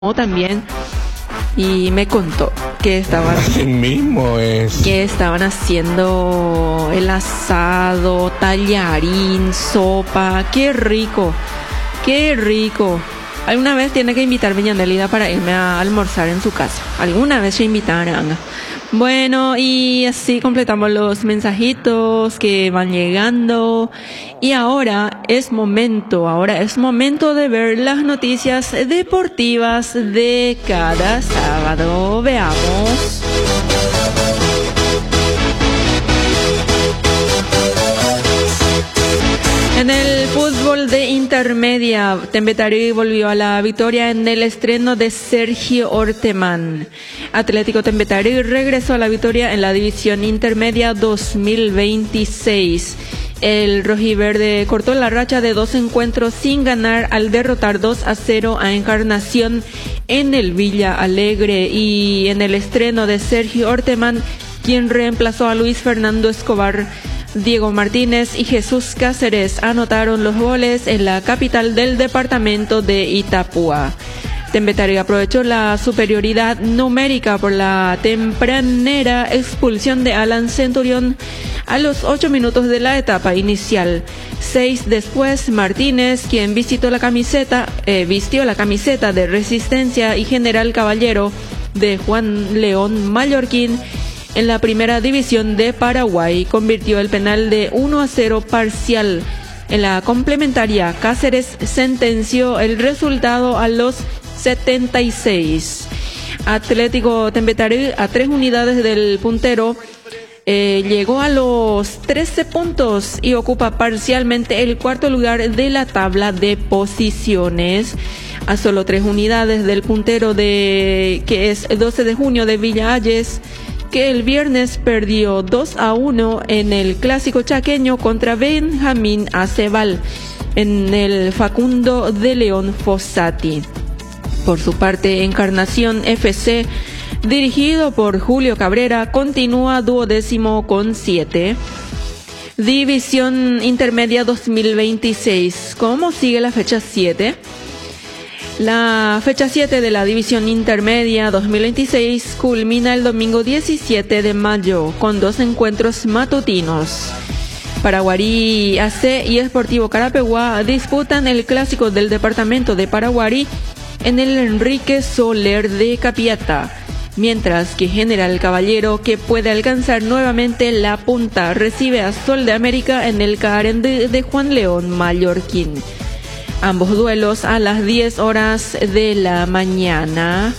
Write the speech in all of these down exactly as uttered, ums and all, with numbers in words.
también y me contó que estaban Así mismo es. que estaban haciendo el asado, tallarín, sopa. Qué rico, qué rico. Alguna vez tiene que invitarme Yandelida para irme a almorzar en su casa. Alguna vez se invitarán. Bueno, y así completamos los mensajitos que van llegando. Y ahora es momento, ahora es momento de ver las noticias deportivas de cada sábado. Veamos. En el fútbol de intermedia, Tembetarí volvió a la victoria en el estreno de Sergio Orteman. Atlético Tembetarí regresó a la victoria en la división intermedia dos mil veintiséis. El rojiverde cortó la racha de dos encuentros sin ganar al derrotar dos a cero a Encarnación en el Villa Alegre. Y en el estreno de Sergio Orteman, quien reemplazó a Luis Fernando Escobar, Diego Martínez y Jesús Cáceres anotaron los goles en la capital del departamento de Itapúa. Tembetarí aprovechó la superioridad numérica por la tempranera expulsión de Alan Centurión a los ocho minutos de la etapa inicial. Seis después, Martínez, quien visitó la camiseta, eh, vistió la camiseta de Resistencia y General Caballero de Juan León Mallorquín en la primera división de Paraguay, convirtió el penal de uno a cero parcial. En la complementaria, Cáceres sentenció el resultado a los setenta y seis. Atlético Tembetarí, a tres unidades del puntero, eh, llegó a los trece puntos y ocupa parcialmente el cuarto lugar de la tabla de posiciones. A solo tres unidades del puntero de que es doce de junio de Villa Ayes, que el viernes perdió dos a uno en el clásico chaqueño contra Benjamín Acebal en el Facundo de León Fossati. Por su parte, Encarnación F C, dirigido por Julio Cabrera, continúa duodécimo con siete. División Intermedia dos mil veintiséis. ¿Cómo sigue la fecha siete? La fecha siete de la División Intermedia dos mil veintiséis culmina el domingo diecisiete de mayo con dos encuentros matutinos. Paraguarí A C y Sportivo Carapeguá disputan el clásico del departamento de Paraguarí en el Enrique Soler de Capiatá, mientras que General Caballero, que puede alcanzar nuevamente la punta, recibe a Sol de América en el Carendé de Juan León Mallorquín. Ambos duelos a las diez horas de la mañana.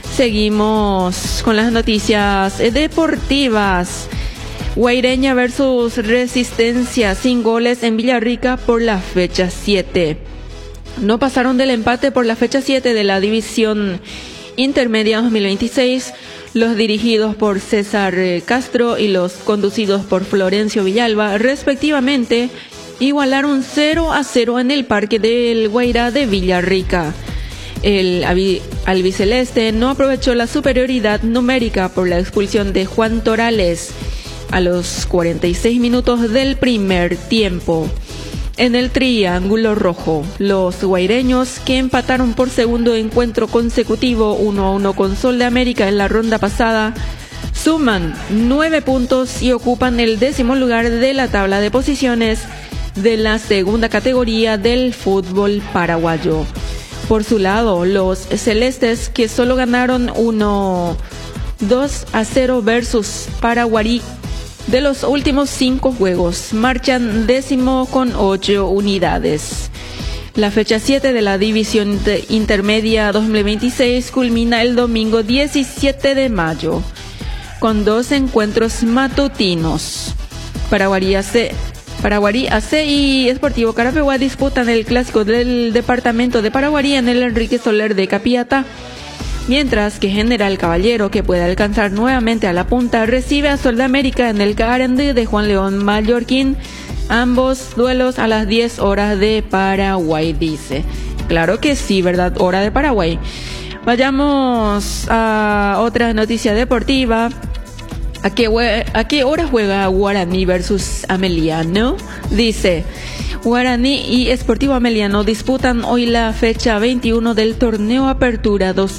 Seguimos con las noticias deportivas. Guaireña versus Resistencia, sin goles en Villarrica por la fecha siete. No pasaron del empate por la fecha siete de la División Intermedia dos mil veintiséis. Los dirigidos por César Castro y los conducidos por Florencio Villalba, respectivamente, igualaron cero a cero en el Parque del Guairá de Villarrica. El albiceleste no aprovechó la superioridad numérica por la expulsión de Juan Torales a los cuarenta y seis minutos del primer tiempo. En el Triángulo Rojo, los guaireños, que empataron por segundo encuentro consecutivo uno a uno con Sol de América en la ronda pasada, suman nueve puntos y ocupan el décimo lugar de la tabla de posiciones de la segunda categoría del fútbol paraguayo. Por su lado, los celestes, que solo ganaron uno dos a cero versus Paraguarí de los últimos cinco juegos, marchan décimo con ocho unidades. La fecha siete de la División Intermedia dos mil veintiséis culmina el domingo diecisiete de mayo con dos encuentros matutinos. Paraguarí A C Paraguarí A C y Sportivo Carapeguá disputan el clásico del departamento de Paraguarí en el Enrique Soler de Capiatá, mientras que General Caballero, que puede alcanzar nuevamente a la punta, recibe a Sol de América en el Carendé de Juan León Mallorquín. Ambos duelos a las diez horas de Paraguay, dice. Claro que sí, ¿verdad? Hora de Paraguay. Vayamos a otra noticia deportiva. ¿A qué, ¿A qué hora juega Guaraní versus Ameliano? Dice, Guaraní y Sportivo Ameliano disputan hoy la fecha veintiuno del torneo Apertura dos